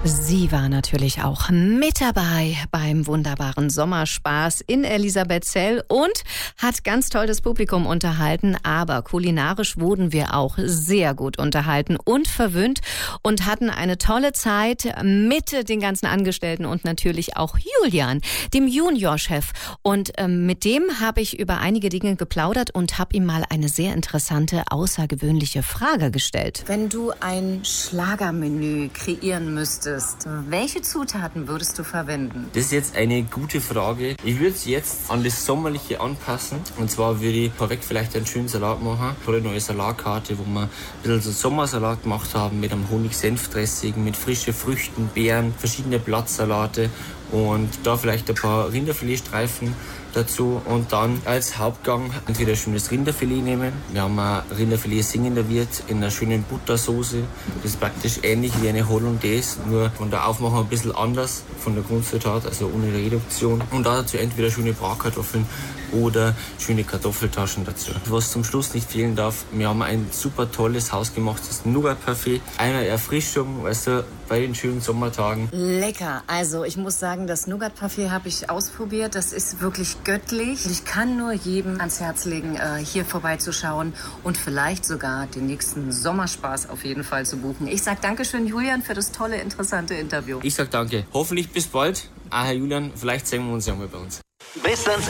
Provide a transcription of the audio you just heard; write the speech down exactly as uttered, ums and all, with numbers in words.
Sie war natürlich auch mit dabei beim wunderbaren Sommerspaß in Elisabethzell und hat ganz toll das Publikum unterhalten, aber kulinarisch wurden wir auch sehr gut unterhalten und verwöhnt und hatten eine tolle Zeit mit den ganzen Angestellten und natürlich auch Julian, dem Juniorchef. Und ähm, mit dem habe ich über einige Dinge geplaudert und habe ihm mal eine sehr interessante, außergewöhnliche Frage gestellt. Wenn du ein Schlagermenü kreieren müsstest, welche Zutaten würdest du verwenden? Das ist jetzt eine gute Frage. Ich würde es jetzt an das Sommerliche anpassen. Und zwar würde ich vorweg vielleicht einen schönen Salat machen. Eine neue Salatkarte, wo wir ein bisschen so Sommersalat gemacht haben mit einem Honig-Senf-Dressing, mit frischen Früchten, Beeren, verschiedene Blattsalate und da vielleicht ein paar Rinderfiletstreifen dazu und dann als Hauptgang entweder ein schönes Rinderfilet nehmen. Wir haben ein Rinderfilet singender Wirt in einer schönen Buttersoße. Das ist praktisch ähnlich wie eine Hollandaise, nur von der Aufmachung ein bisschen anders von der Grundzutat, also ohne Reduktion. Und dazu entweder schöne Bratkartoffeln oder schöne Kartoffeltaschen dazu. Was zum Schluss nicht fehlen darf, wir haben ein super tolles, hausgemachtes Nougat-Parfait. Eine Erfrischung, weißt du, bei den schönen Sommertagen. Lecker. Also ich muss sagen, das Nougat-Parfait habe ich ausprobiert. Das ist wirklich göttlich. Ich kann nur jedem ans Herz legen, hier vorbeizuschauen und vielleicht sogar den nächsten Sommerspaß auf jeden Fall zu buchen. Ich sage Dankeschön, Julian, für das tolle, interessante Interview. Ich sage danke. Hoffentlich bis bald. Ah, Herr Julian, vielleicht sehen wir uns ja mal bei uns. Bis dann.